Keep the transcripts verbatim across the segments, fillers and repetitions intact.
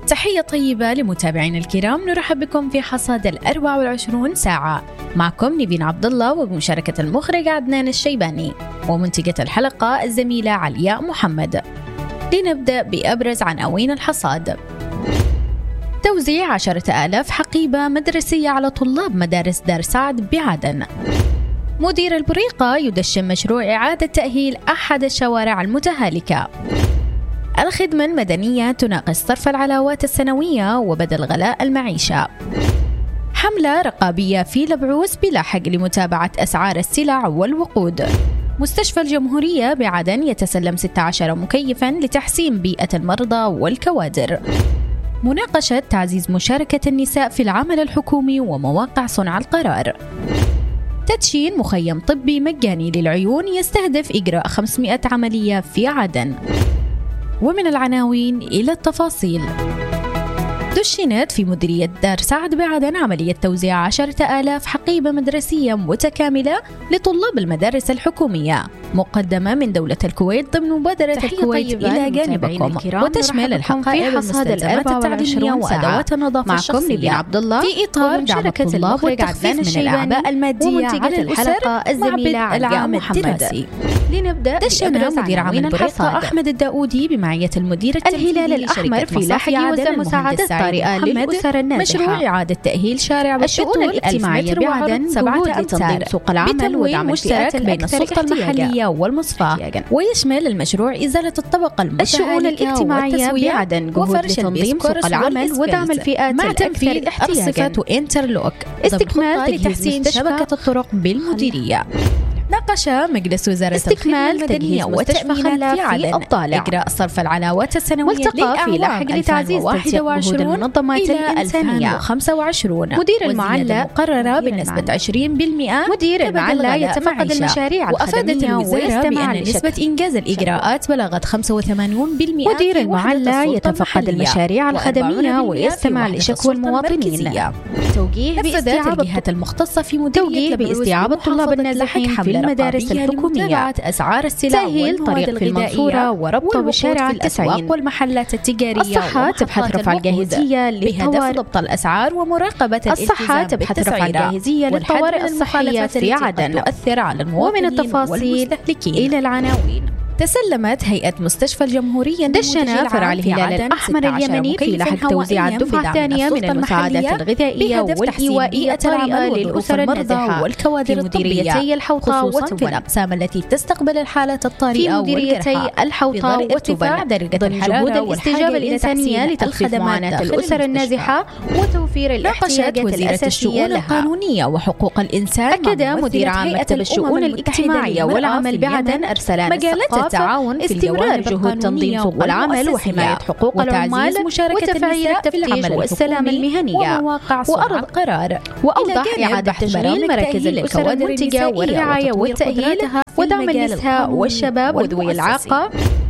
تحية طيبة لمتابعين الكرام، نرحب بكم في حصاد الأربع والعشرون ساعة. معكم نيفين عبد الله وبمشاركة المخرج عدنان الشيباني ومنتجة الحلقة الزميلة علياء محمد. لنبدأ بأبرز عناوين الحصاد. توزيع عشرة آلاف حقيبة مدرسية على طلاب مدارس دار سعد بعدن. مدير البريقة يدشن مشروع إعادة تأهيل أحد الشوارع المتهالكة. الخدمة المدنية تناقش صرف العلاوات السنوية وبدل غلاء المعيشة. حملة رقابية في لبعوس بلا حق لمتابعة أسعار السلع والوقود. مستشفى الجمهورية بعدن يتسلم ستة عشر مكيفاً لتحسين بيئة المرضى والكوادر. مناقشة تعزيز مشاركة النساء في العمل الحكومي ومواقع صنع القرار. تدشين مخيم طبي مجاني للعيون يستهدف إجراء خمسمائة عملية في عدن. ومن العناوين إلى التفاصيل. دشنت في مديرية دار سعد بعدن عملية توزيع عشرة آلاف حقيبة مدرسية متكاملة لطلاب المدارس الحكومية، مقدمة من دولة الكويت ضمن مبادرة الكويت إلى جانبكم، وتشمل الحقائب المستلزمات التعليمية وأدوات النظافة الشخصية عبد الله في إطار دعم الطلاب والتخفيف من الأعباء المادية على الحلقة الزميلة العام الدراسي. لنبدأ دشن مدير عام البريقة أحمد الداودي بمعية المدير الهلال الأحمر في لاحق يوزع مساعدات طارئة للأسر النازحة. مشروع إعادة تأهيل شارع الشؤون الاجتماعية بعدن جهود لتنظيم سوق العمل ودعم مشترك بين السلطة المحلية والمصفى، ويشمل المشروع إزالة الطبقة المتهالكة الشؤون الاجتماعية بعدن جهود لتنظيم سوق العمل ودعم الفئات مع تنفيذ أرصفة وإنترلوك استكمال تحسين شبكة الطرق بالمديرية. ناقش مجلس وزارة استكمال المدنية والتأمينات في عدن إجراء صرف العلاوات السنوية والتقى في لاحق لتعزيز تنسيق جهود المنظمات الإنسانية. وخمسة وعشرين مدير المعلى مقررة بنسبة عشرين بالمئة. مدير المعلى يتفقد المشاريع الخدمية ويستمع لنسبة إنجاز الإجراءات بلغت خمسة وثمانين بالمئة. مدير المعلى يتفقد المشاريع الخدمية ويستمع لشكوى المواطنين. توجيه باستيعاب الجهات المختصة في مديرية باستيعاب الطلاب النازحين في المدارس الحكومية. أسعار السلع تسهيل طريق في المنصورة وربطه بشارع التسعين. والمحلات التجارية. الصحة تبحث رفع الجاهزية بهدف ضبط الأسعار ومراقبة الصحة تبحث رفع الجاهزية للطوارئ الصحية في عدن تؤثر على المواطنين ومن التفاصيل إلى العناوين. تسلمت هيئة مستشفى الجمهورية دشن فرع الهلال الأحمر اليمني في لحق توزيع الدفعة الثانية من المساعدات الغذائية والإيوائية الطارئة للأسر النازحة والكوادر في مديريتي الحوطة وتبن، الأقسام التي تستقبل الحالات الطارئة في مديريتي الحوطة وتبن ضمن جهود الاستجابة الإنسانية لتخفيف معاناة الأسر النازحة وتوفير الاحتياجات الأساسية لها. القانونية وحقوق الإنسان. أكد مدير عام مكتب الشؤون الاجتماعية والعمل بعدن أرسلان الثقافة التعاون في استمرار جهود تنظيم سوق العمل وحماية حقوق العمال وتفعيل التفتيش والسلامة المهنية وأرض قرار. وأوضح إعادة تشغيل مراكز الأسر المنتجة والرعاية والتأهيل ودعم النساء والشباب وذوي الإعاقة.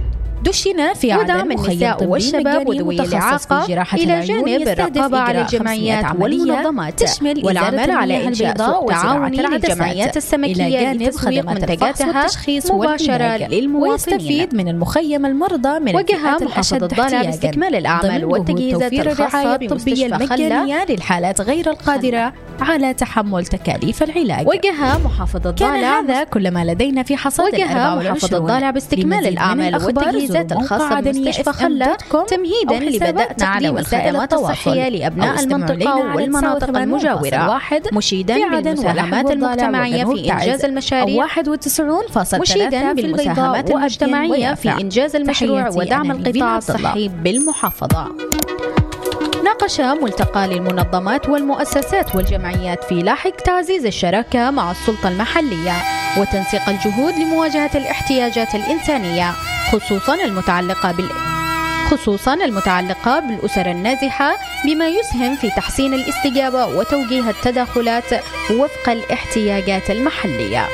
دشنا في ودعم النساء والشباب وذوي الإعاقة إلى جانب الرقابة على الجمعيات والمنظمات والعمل على إنشاء سوق تعاوني للجمعيات السمكية لتسويق منتجاتها مباشرة للمواطنين. ويستفيد من المخيم المرضى من وجه محافظة ضالع باستكمال الأعمال والتجهيزات الخاصة الطبية المجانية للحالات غير القادرة على تحمل تكاليف العلاج. وجه محافظة ضالع هذا كل ما لدينا في حصاد وجه محافظة ضالع باستكمال الأعمال والتجهيزات الخاصة بمستشفى خلة تمهيدا لبدء تقديم الخدمات الصحية لأبناء المنطقة والمناطق المجاورة، مشيدا بالمساهمات المجتمعية في إنجاز المشاريع مشيدا بالمساهمات المجتمعية في إنجاز المشروع ودعم القطاع الصحي بالمحافظة. ناقش ملتقى للمنظمات والمؤسسات والجمعيات في لاحق تعزيز الشراكة مع السلطة المحلية وتنسيق الجهود لمواجهة الاحتياجات الإنسانية خصوصا المتعلقة بال خصوصا المتعلقة بالأسر النازحة بما يسهم في تحسين الاستجابة وتوجيه التدخلات وفق الاحتياجات المحلية.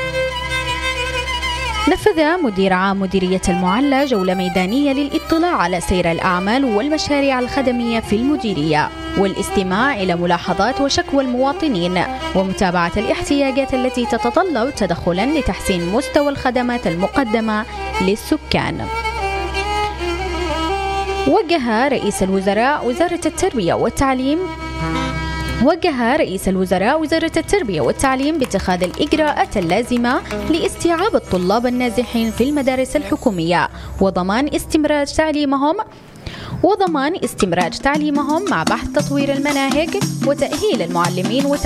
نفذ مدير عام مديرية المعلى جولة ميدانية للاطلاع على سير الأعمال والمشاريع الخدمية في المديرية والاستماع إلى ملاحظات وشكوى المواطنين ومتابعة الاحتياجات التي تتطلب تدخلا لتحسين مستوى الخدمات المقدمة للسكان. وجه رئيس الوزراء وزارة التربية والتعليم وجه رئيس الوزراء وزارة التربية والتعليم باتخاذ الإجراءات اللازمة لاستيعاب الطلاب النازحين في المدارس الحكومية وضمان استمرار تعليمهم وضمان استمرار تعليمهم مع بحث تطوير المناهج وتأهيل المعلمين